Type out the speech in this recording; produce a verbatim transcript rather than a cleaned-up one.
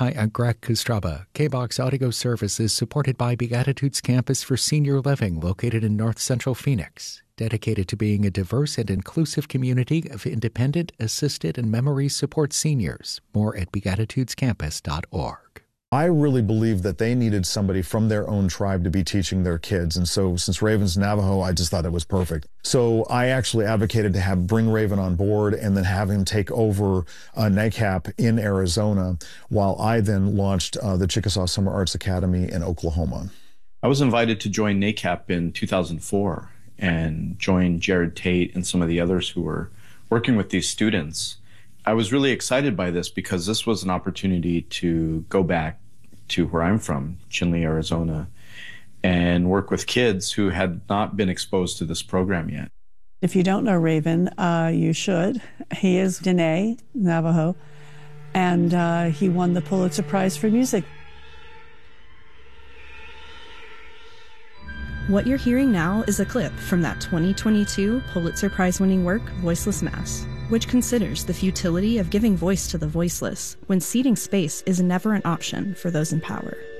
Hi, I'm Greg Kostraba. K-BOX Audio Service is supported by Beatitudes Campus for Senior Living, located in North Central Phoenix, dedicated to being a diverse and inclusive community of independent, assisted, and memory support seniors. More at beatitudes campus dot org. I really believed that they needed somebody from their own tribe to be teaching their kids. And so since Raven's Navajo, I just thought it was perfect. So I actually advocated to have bring Raven on board and then have him take over uh, NACAP in Arizona, while I then launched uh, the Chickasaw Summer Arts Academy in Oklahoma. I was invited to join NACAP in two thousand four and join Jared Tate and some of the others who were working with these students. I was really excited by this because this was an opportunity to go back to where I'm from, Chinle, Arizona, and work with kids who had not been exposed to this program yet. If you don't know Raven, uh, you should. He is Dene Navajo, and uh, he won the Pulitzer Prize for Music. What you're hearing now is a clip from that twenty twenty-two Pulitzer Prize-winning work, Voiceless Mass, which considers the futility of giving voice to the voiceless when ceding space is never an option for those in power.